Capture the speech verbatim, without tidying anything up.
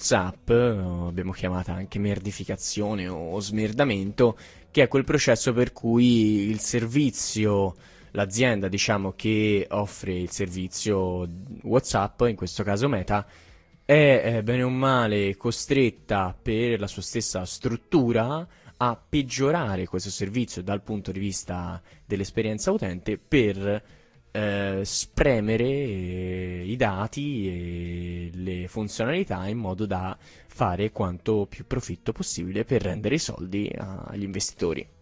WhatsApp, o abbiamo chiamata anche merdificazione o smerdamento, che è quel processo per cui il servizio, l'azienda, diciamo, che offre il servizio WhatsApp, in questo caso Meta, è eh, bene o male costretta per la sua stessa struttura a peggiorare questo servizio dal punto di vista dell'esperienza utente per eh, spremere eh, i dati e le funzionalità in modo da fare quanto più profitto possibile per rendere i soldi agli investitori.